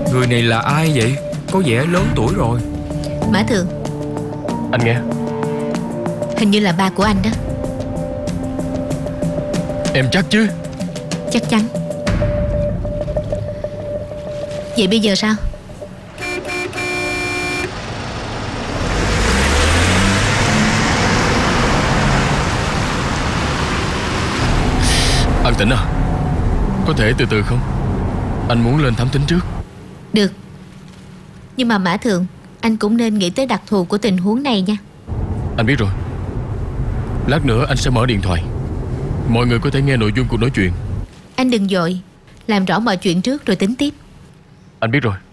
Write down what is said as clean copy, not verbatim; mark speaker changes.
Speaker 1: Người này là ai vậy? Có vẻ lớn tuổi rồi.
Speaker 2: Mã Thượng,
Speaker 3: Anh nghe.
Speaker 2: hình như là ba của anh đó.
Speaker 3: Em chắc chứ?
Speaker 2: Chắc chắn. Vậy bây giờ sao?
Speaker 3: An Tĩnh à, có thể từ từ không? Anh muốn lên thám thính trước.
Speaker 2: Được. Nhưng mà Mã Thượng, anh cũng nên nghĩ tới đặc thù của tình huống này nha.
Speaker 3: Anh biết rồi. Lát nữa anh sẽ mở điện thoại, mọi người có thể nghe nội dung cuộc nói chuyện.
Speaker 2: Anh đừng vội, làm rõ mọi chuyện trước rồi tính tiếp.
Speaker 3: Anh biết rồi.